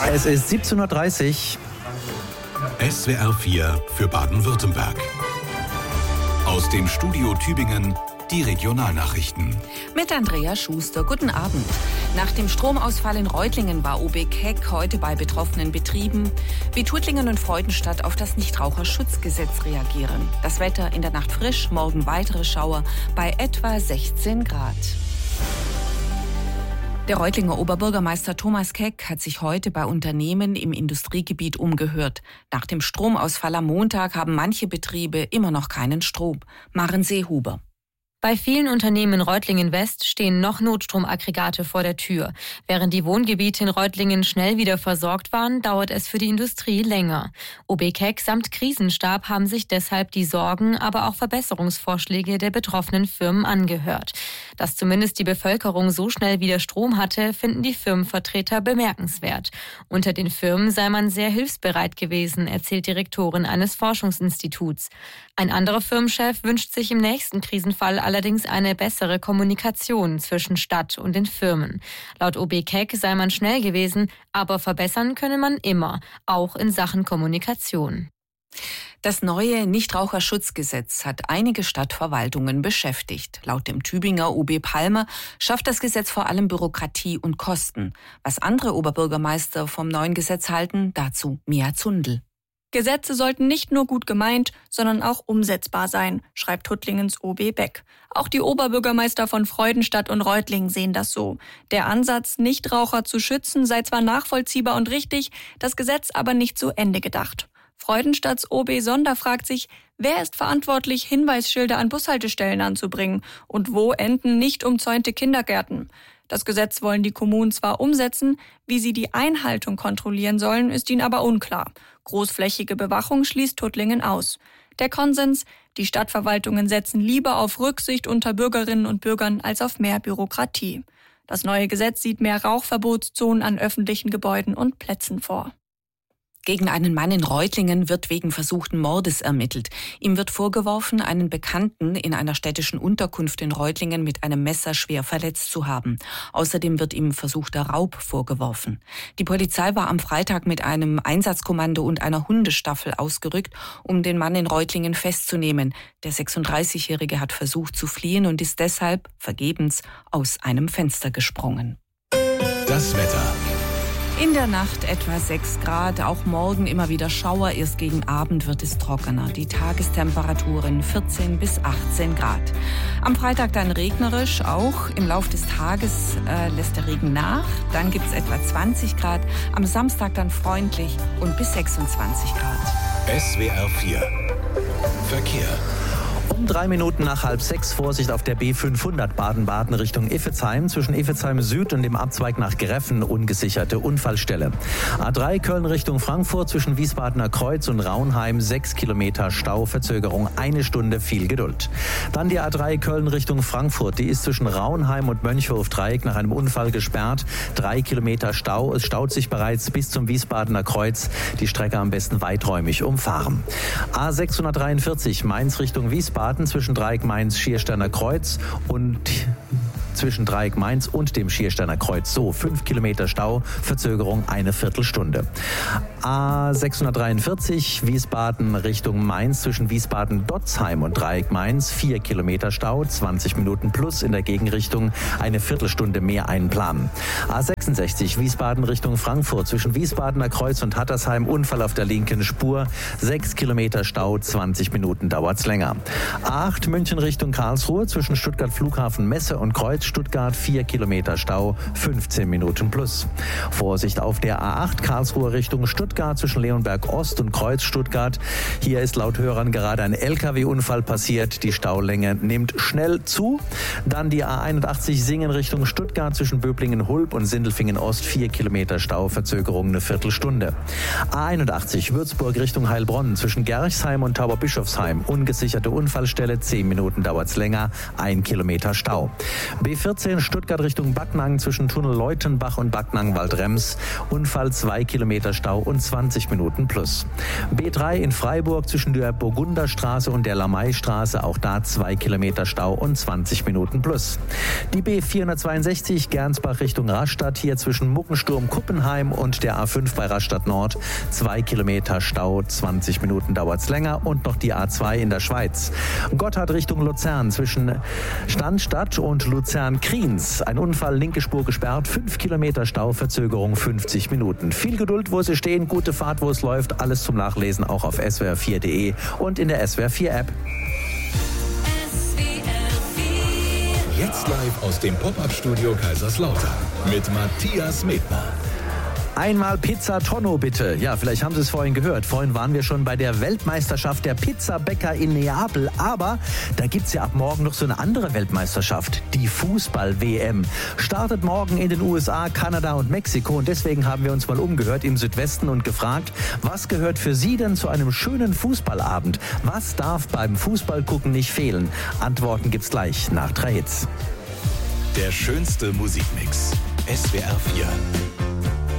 Es ist 17:30 Uhr. SWR 4 für Baden-Württemberg. Aus dem Studio Tübingen die Regionalnachrichten. Mit Andrea Schuster. Guten Abend. Nach dem Stromausfall in Reutlingen war OB Keck heute bei betroffenen Betrieben wie Tuttlingen und Freudenstadt auf das Nichtraucherschutzgesetz reagieren. Das Wetter in der Nacht frisch, morgen weitere Schauer bei etwa 16 Grad. Der Reutlinger Oberbürgermeister Thomas Keck hat sich heute bei Unternehmen im Industriegebiet umgehört. Nach dem Stromausfall am Montag haben manche Betriebe immer noch keinen Strom. Maren Seehuber. Bei vielen Unternehmen in Reutlingen West stehen noch Notstromaggregate vor der Tür. Während die Wohngebiete in Reutlingen schnell wieder versorgt waren, dauert es für die Industrie länger. OB Keck samt Krisenstab haben sich deshalb die Sorgen, aber auch Verbesserungsvorschläge der betroffenen Firmen angehört. Dass zumindest die Bevölkerung so schnell wieder Strom hatte, finden die Firmenvertreter bemerkenswert. Unter den Firmen sei man sehr hilfsbereit gewesen, erzählt Direktorin eines Forschungsinstituts. Ein anderer Firmenchef wünscht sich im nächsten Krisenfall allerdings eine bessere Kommunikation zwischen Stadt und den Firmen. Laut OB Keck sei man schnell gewesen, aber verbessern könne man immer, auch in Sachen Kommunikation. Das neue Nichtraucherschutzgesetz hat einige Stadtverwaltungen beschäftigt. Laut dem Tübinger UB Palmer schafft das Gesetz vor allem Bürokratie und Kosten. Was andere Oberbürgermeister vom neuen Gesetz halten, dazu Mia Zundel. Gesetze sollten nicht nur gut gemeint, sondern auch umsetzbar sein, schreibt Tuttlingens OB Beck. Auch die Oberbürgermeister von Freudenstadt und Reutlingen sehen das so. Der Ansatz, Nichtraucher zu schützen, sei zwar nachvollziehbar und richtig, das Gesetz aber nicht zu Ende gedacht. Freudenstadts OB Sonder fragt sich, wer ist verantwortlich, Hinweisschilder an Bushaltestellen anzubringen und wo enden nicht umzäunte Kindergärten? Das Gesetz wollen die Kommunen zwar umsetzen, wie sie die Einhaltung kontrollieren sollen, ist ihnen aber unklar. Großflächige Bewachung schließt Tuttlingen aus. Der Konsens, die Stadtverwaltungen setzen lieber auf Rücksicht unter Bürgerinnen und Bürgern als auf mehr Bürokratie. Das neue Gesetz sieht mehr Rauchverbotszonen an öffentlichen Gebäuden und Plätzen vor. Gegen einen Mann in Reutlingen wird wegen versuchten Mordes ermittelt. Ihm wird vorgeworfen, einen Bekannten in einer städtischen Unterkunft in Reutlingen mit einem Messer schwer verletzt zu haben. Außerdem wird ihm versuchter Raub vorgeworfen. Die Polizei war am Freitag mit einem Einsatzkommando und einer Hundestaffel ausgerückt, um den Mann in Reutlingen festzunehmen. Der 36-Jährige hat versucht zu fliehen und ist deshalb vergebens aus einem Fenster gesprungen. Das Wetter. In der Nacht etwa 6 Grad, auch morgen immer wieder Schauer, erst gegen Abend wird es trockener. Die Tagestemperaturen 14 bis 18 Grad. Am Freitag dann regnerisch, auch im Lauf des Tages lässt der Regen nach, dann gibt es etwa 20 Grad, am Samstag dann freundlich und bis 26 Grad. SWR 4 Verkehr. Um 3 Minuten nach 5:30 Vorsicht auf der B500 Baden-Baden Richtung Iffezheim. Zwischen Iffezheim Süd und dem Abzweig nach Greffen ungesicherte Unfallstelle. A3 Köln Richtung Frankfurt zwischen Wiesbadener Kreuz und Raunheim 6 Kilometer Stau, Verzögerung 1 Stunde, viel Geduld. Dann die A3 Köln Richtung Frankfurt. Die ist zwischen Raunheim und Mönchhof-Dreieck nach einem Unfall gesperrt. 3 Kilometer Stau. Es staut sich bereits bis zum Wiesbadener Kreuz. Die Strecke am besten weiträumig umfahren. A643 Mainz Richtung Wiesbaden zwischen Dreieck Mainz Schiersteiner Kreuz und zwischen Dreieck Mainz und dem Schiersteiner Kreuz. So, 5 Kilometer Stau, Verzögerung 1 Viertelstunde. A643 Wiesbaden Richtung Mainz zwischen Wiesbaden-Dotzheim und Dreieck Mainz 4 Kilometer Stau, 20 Minuten plus in der Gegenrichtung, 1 Viertelstunde mehr einplanen. A66 Wiesbaden Richtung Frankfurt zwischen Wiesbadener Kreuz und Hattersheim, Unfall auf der linken Spur, 6 Kilometer Stau, 20 Minuten dauert's länger. A8 München Richtung Karlsruhe zwischen Stuttgart Flughafen Messe und Kreuz Stuttgart 4 Kilometer Stau, 15 Minuten plus. Vorsicht auf der A8 Karlsruhe Richtung Stuttgart zwischen Leonberg Ost und Kreuz Stuttgart. Hier ist laut Hörern gerade ein LKW-Unfall passiert. Die Staulänge nimmt schnell zu. Dann die A81 Singen Richtung Stuttgart zwischen Böblingen-Hulb und Sindelfingen Ost 4 Kilometer Stau, Verzögerung 1 Viertelstunde. A81 Würzburg Richtung Heilbronn zwischen Gerchsheim und Tauberbischofsheim. Ungesicherte Unfallstelle, 10 Minuten dauert's länger, 1 Kilometer Stau. B14 Stuttgart Richtung Backnang zwischen Tunnel Leutenbach und Backnang-Waldrems. Unfall 2 Kilometer Stau und 20 Minuten plus. B3 in Freiburg zwischen der Burgunderstraße und der Lamaistraße. Auch da 2 Kilometer Stau und 20 Minuten plus. Die B462 Gernsbach Richtung Rastatt. Hier zwischen Muckensturm-Kuppenheim und der A5 bei Rastatt Nord. 2 Kilometer Stau, 20 Minuten dauert's länger. Und noch die A2 in der Schweiz. Gotthard Richtung Luzern zwischen Standstadt und Luzern-Kriens. Ein Unfall, linke Spur gesperrt, 5 Kilometer Stau, Verzögerung 50 Minuten. Viel Geduld, wo Sie stehen, gute Fahrt, wo es läuft. Alles zum Nachlesen auch auf swr4.de und in der SWR4-App. Jetzt live aus dem Pop-Up-Studio Kaiserslautern mit Matthias Medner. Einmal Pizza Tonno bitte. Ja, vielleicht haben Sie es vorhin gehört. Vorhin waren wir schon bei der Weltmeisterschaft der Pizzabäcker in Neapel. Aber da gibt's ja ab morgen noch so eine andere Weltmeisterschaft. Die Fußball-WM. Startet morgen in den USA, Kanada und Mexiko. Und deswegen haben wir uns mal umgehört im Südwesten und gefragt, was gehört für Sie denn zu einem schönen Fußballabend? Was darf beim Fußballgucken nicht fehlen? Antworten gibt's gleich nach 3 Hits. Der schönste Musikmix. SWR 4.